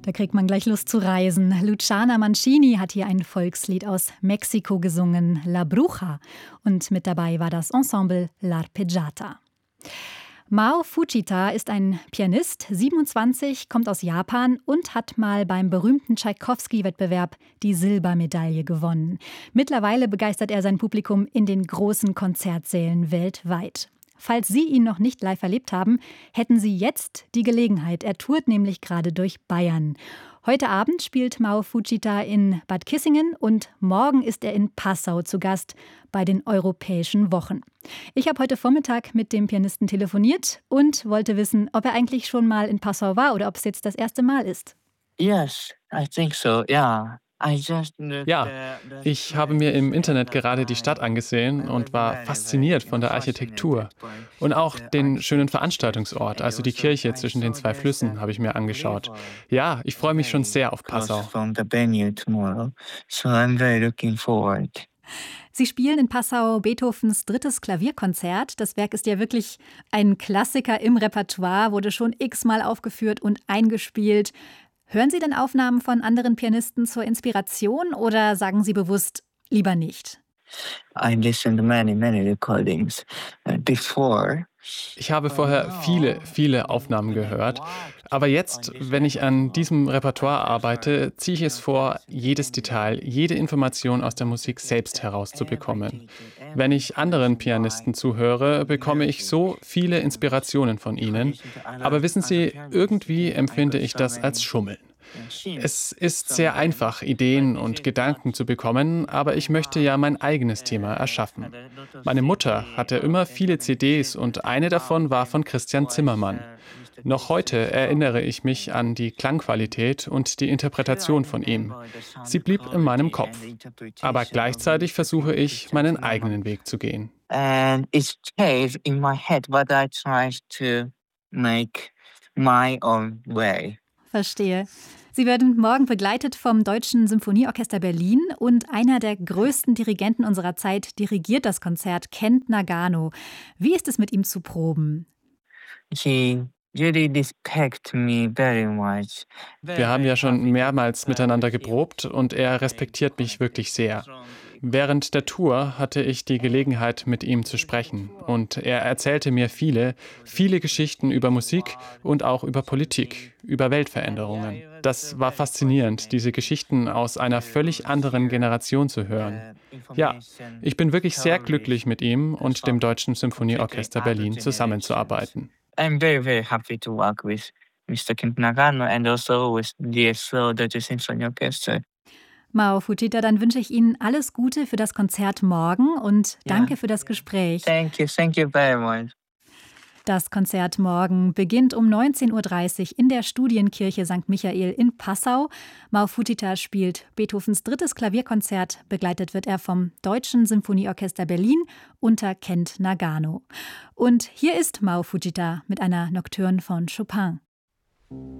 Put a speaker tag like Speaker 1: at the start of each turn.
Speaker 1: Da kriegt man gleich Lust zu reisen. Luciana Mancini hat hier ein Volkslied aus Mexiko gesungen, La Bruja. Und mit dabei war das Ensemble L'Arpeggiata. Mao Fujita ist ein Pianist, 27, kommt aus Japan und hat mal beim berühmten Tschaikowski-Wettbewerb die Silbermedaille gewonnen. Mittlerweile begeistert er sein Publikum in den großen Konzertsälen weltweit. Falls Sie ihn noch nicht live erlebt haben, hätten Sie jetzt die Gelegenheit. Er tourt nämlich gerade durch Bayern. Heute Abend spielt Mao Fujita in Bad Kissingen und morgen ist er in Passau zu Gast bei den Europäischen Wochen. Ich habe heute Vormittag mit dem Pianisten telefoniert und wollte wissen, ob er eigentlich schon mal in Passau war oder ob es jetzt das erste Mal ist.
Speaker 2: Yes, I think so, yeah.
Speaker 3: Ja, ich habe mir im Internet gerade die Stadt angesehen und war fasziniert von der Architektur. Und auch den schönen Veranstaltungsort, also die Kirche zwischen den zwei Flüssen, habe ich mir angeschaut. Ja, ich freue mich schon sehr auf Passau.
Speaker 1: Sie spielen in Passau Beethovens 3. Klavierkonzert. Das Werk ist ja wirklich ein Klassiker im Repertoire, wurde schon x-mal aufgeführt und eingespielt. Hören Sie denn Aufnahmen von anderen Pianisten zur Inspiration oder sagen Sie bewusst lieber nicht?
Speaker 2: I listened to many recordings before.
Speaker 3: Ich habe vorher viele Aufnahmen gehört. Aber jetzt, wenn ich an diesem Repertoire arbeite, ziehe ich es vor, jedes Detail, jede Information aus der Musik selbst herauszubekommen. Wenn ich anderen Pianisten zuhöre, bekomme ich so viele Inspirationen von ihnen. Aber wissen Sie, irgendwie empfinde ich das als Schummeln. Es ist sehr einfach, Ideen und Gedanken zu bekommen, aber ich möchte ja mein eigenes Thema erschaffen. Meine Mutter hatte immer viele CDs und eine davon war von Christian Zimmermann. Noch heute erinnere ich mich an die Klangqualität und die Interpretation von ihm. Sie blieb in meinem Kopf. Aber gleichzeitig versuche ich, meinen eigenen Weg zu gehen.
Speaker 2: And it stays in my head, but I try to make my own way.
Speaker 1: Verstehe. Sie werden morgen begleitet vom Deutschen Symphonieorchester Berlin und einer der größten Dirigenten unserer Zeit dirigiert das Konzert, Kent Nagano. Wie ist es mit ihm zu proben?
Speaker 2: He really respect me very much.
Speaker 3: Wir haben ja schon mehrmals miteinander geprobt und er respektiert mich wirklich sehr. Während der Tour hatte ich die Gelegenheit, mit ihm zu sprechen. Und er erzählte mir viele Geschichten über Musik und auch über Politik, über Weltveränderungen. Das war faszinierend, diese Geschichten aus einer völlig anderen Generation zu hören. Ja, ich bin wirklich sehr glücklich, mit ihm und dem Deutschen Symphonieorchester Berlin zusammenzuarbeiten.
Speaker 2: I'm very happy to work with Mr. Kent Nagano and also with DSO, Deutsche Symphony Orchestra.
Speaker 1: Mao Fujita, dann wünsche ich Ihnen alles Gute für das Konzert morgen und danke für das Gespräch.
Speaker 2: Thank you very much.
Speaker 1: Das Konzert morgen beginnt um 19:30 Uhr in der Studienkirche St. Michael in Passau. Mao Fujita spielt Beethovens 3. Klavierkonzert. Begleitet wird er vom Deutschen Symphonieorchester Berlin unter Kent Nagano. Und hier ist Mao Fujita mit einer Nocturne von Chopin.